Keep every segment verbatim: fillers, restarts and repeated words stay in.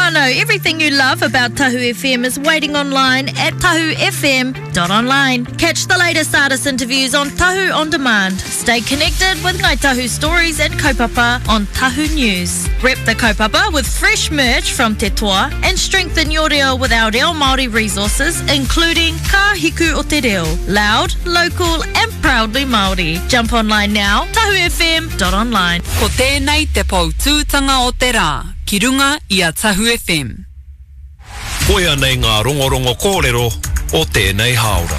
whānau, everything you love about Tahu F M is waiting online at tahu f m dot online. Catch the latest artist interviews on Tahu On Demand. Stay connected with Ngai Tahu stories and kaupapa on Tahu News. Rep the kaupapa with fresh merch from Te Toa and strengthen your reo with our Reo Māori resources, including Ka Hiku o Te Reo. Loud, local and proudly Māori. Jump online now, tahu f m dot online. Ko tēnei te pautūtanga o te rā, ki runga i a Tahu F M. Koia nei ngā rongorongo kōrero o tēnei haora.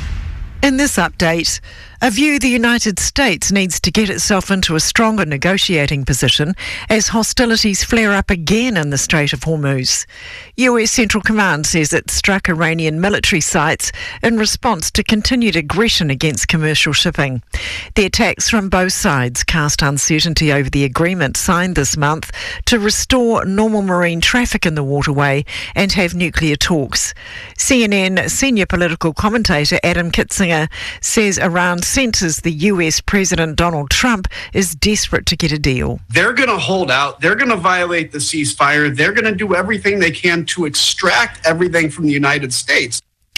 In this update, a view the United States needs to get itself into a stronger negotiating position as hostilities flare up again in the Strait of Hormuz. U S Central Command says it struck Iranian military sites in response to continued aggression against commercial shipping. The attacks from both sides cast uncertainty over the agreement signed this month to restore normal marine traffic in the waterway and have nuclear talks. C N N senior political commentator Adam Kitzinger says Iran senses the U S President Donald Trump is desperate to get a deal. They're going to hold out. They're going to violate the ceasefire. They're going to do everything they can to extract everything from the United States.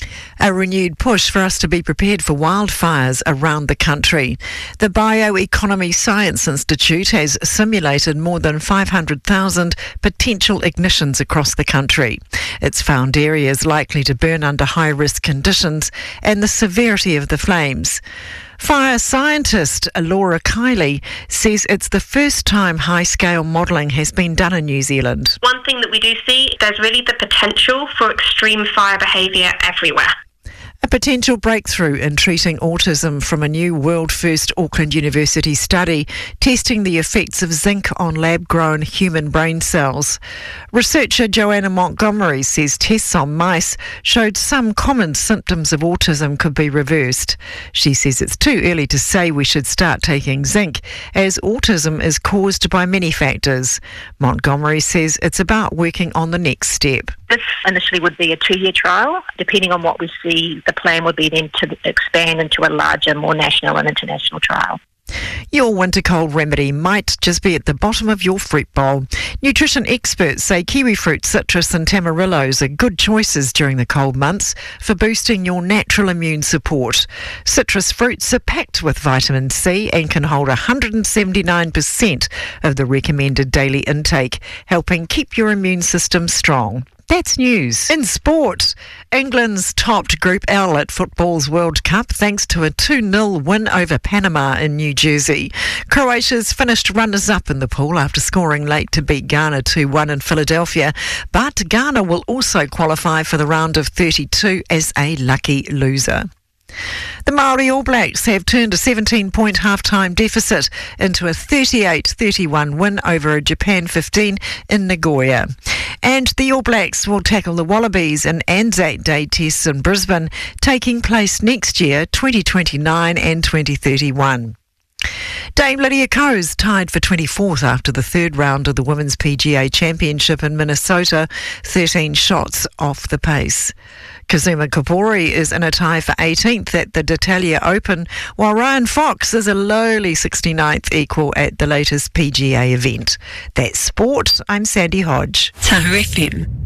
A renewed push for us to be prepared for wildfires around the country. The Bioeconomy Science Institute has simulated more than five hundred thousand potential ignitions across the country. It's found areas likely to burn under high-risk conditions and the severity of the flames. Fire scientist Laura Kiley says it's the first time high-scale modelling has been done in New Zealand. One thing that we do see, there's really the potential for extreme fire behaviour everywhere. A potential breakthrough in treating autism from a new world-first Auckland University study testing the effects of zinc on lab-grown human brain cells. Researcher Joanna Montgomery says tests on mice showed some common symptoms of autism could be reversed. She says it's too early to say we should start taking zinc, as autism is caused by many factors. Montgomery says it's about working on the next step. This initially would be a two-year trial. Depending on what we see, the plan would be then to expand into a larger, more national and international trial. Your winter cold remedy might just be at the bottom of your fruit bowl. Nutrition experts say kiwi fruit, citrus and tamarillos are good choices during the cold months for boosting your natural immune support. Citrus fruits are packed with vitamin C and can hold one hundred seventy-nine percent of the recommended daily intake, helping keep your immune system strong. That's news. In sport, England's topped Group L at football's World Cup thanks to a two nil win over Panama in New Jersey. Croatia's finished runners-up in the pool after scoring late to beat Ghana two one in Philadelphia, but Ghana will also qualify for the round of thirty-two as a lucky loser. The Māori All Blacks have turned a seventeen-point half-time deficit into a thirty-eight thirty-one win over a Japan fifteen in Nagoya. And the All Blacks will tackle the Wallabies in Anzac Day tests in Brisbane, taking place next year, twenty twenty-nine and twenty thirty-one. Dame Lydia Ko's tied for twenty-fourth after the third round of the Women's P G A Championship in Minnesota, thirteen shots off the pace. Kazuma Kopori is in a tie for eighteenth at the D'Italia Open, while Ryan Fox is a lowly sixty-ninth equal at the latest P G A event. That's sport. I'm Sandy Hodge. Tahu F M.